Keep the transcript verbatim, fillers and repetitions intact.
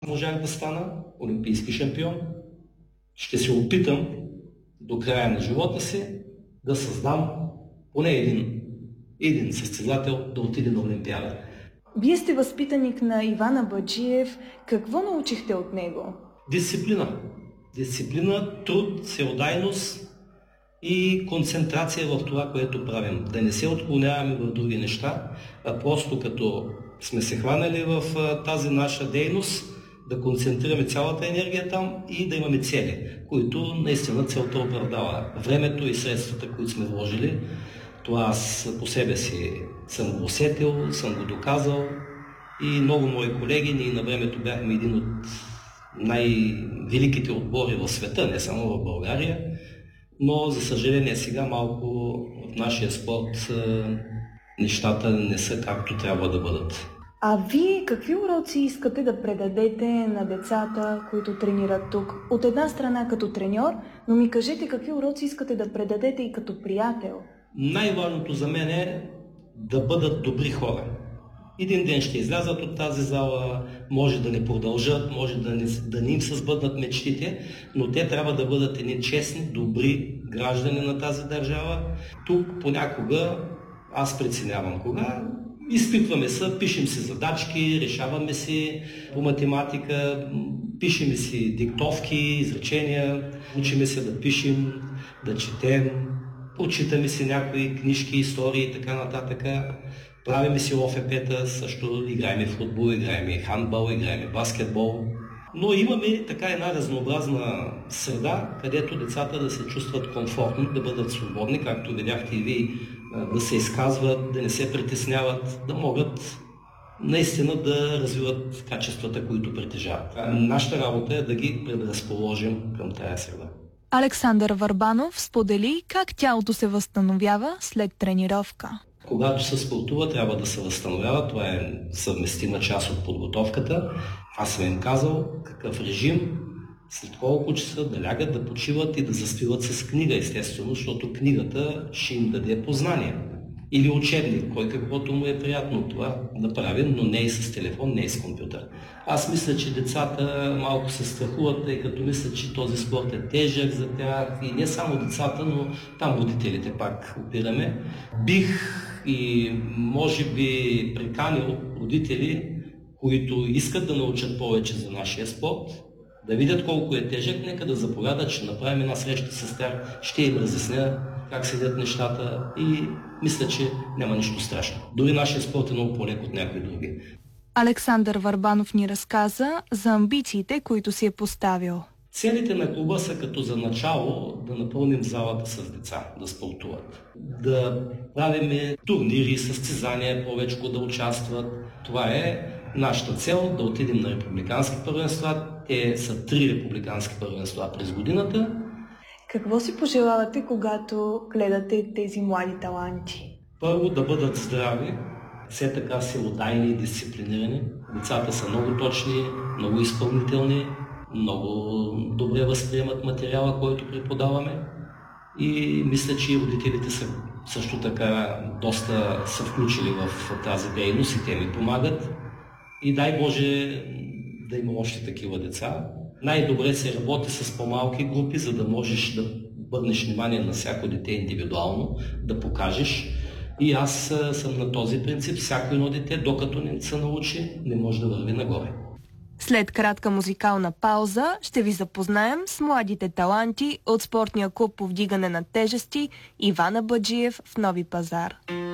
Можах да стана олимпийски шампион. Ще се опитам до края на живота си да създам поне един, един състезател да отиде на Олимпиада. Вие сте възпитаник на Иван Абаджиев. Какво научихте от него? Дисциплина. Дисциплина, труд, всеотдайност и концентрация в това, което правим. Да не се отклоняваме в други неща, а просто като сме се хванали в тази наша дейност, да концентрираме цялата енергия там и да имаме цели, които наистина целта оправдава. Времето и средствата, които сме вложили, това аз по себе си съм го усетил, съм го доказал и много мои колеги, ние на времето бяхме един от най-великите отбори в света, не само в България, но за съжаление сега малко в нашия спорт нещата не са както трябва да бъдат. А вие какви уроци искате да предадете на децата, които тренират тук? От една страна като треньор, но ми кажете какви уроци искате да предадете и като приятел? Най-важното за мен е да бъдат добри хора. Един ден ще излязат от тази зала, може да не продължат, може да не, да не им се сбъднат мечтите, но те трябва да бъдат едни честни, добри граждани на тази държава. Тук понякога аз преценявам кога. Изпитваме се, пишем си задачки, решаваме си по математика, пишем си диктовки, изречения, учиме се да пишем, да четем, прочитаме си някои книжки, истории и така нататък. Правиме си ОФП-та, също играеме футбол, играеме хандбал, играеме баскетбол. Но имаме така една разнообразна среда, където децата да се чувстват комфортно, да бъдат свободни, както видяхте и вие, да се изказват, да не се притесняват, да могат наистина да развиват качествата, които притежават. Нашата работа е да ги предразположим към тази среда. Александър Върбанов сподели как тялото се възстановява след тренировка. Когато се спортува, трябва да се възстановява. Това е съвместима част от подготовката. Аз съм им казал какъв режим, след колко часа да лягат, да почиват и да заспиват с книга, естествено, защото книгата ще им даде познание. Или учебник, кой каквото му е приятно това да правим, но не и с телефон, не и с компютър. Аз мисля, че децата малко се страхуват, тъй като мислят, че този спорт е тежък за тях. И не само децата, но там родителите пак опираме. Бих и може би приканил родители, които искат да научат повече за нашия спорт, да видят колко е тежък, нека да заповядат, ще направим една среща с тях, ще им разясня как седят нещата и мисля, че няма нищо страшно. Дори нашия спорт е много по-лек от някои други. Александър Върбанов ни разказа за амбициите, които си е поставил. Целите на клуба са като за начало да напълним залата с деца, да спортуват. Да правим турнири, състезания, повече да участват. Това е нашата цел, да отидем на републикански първенства. Те са три републикански първенства през годината. Какво си пожелавате, когато гледате тези млади таланти? Първо да бъдат здрави, все така всеотдайни и дисциплинирани. Децата са много точни, много изпълнителни, много добре възприемат материала, който преподаваме. И мисля, че и родителите са също така доста са включили в тази дейност и те ми помагат. И дай Боже да има още такива деца. Най-добре се работи с по-малки групи, за да можеш да бъднеш внимание на всяко дете индивидуално, да покажеш. И аз съм на този принцип. Всяко едно дете, докато не се научи, не може да върви нагоре. След кратка музикална пауза ще ви запознаем с младите таланти от спортния клуб по вдигане на тежести Иван Абаджиев в Нови пазар.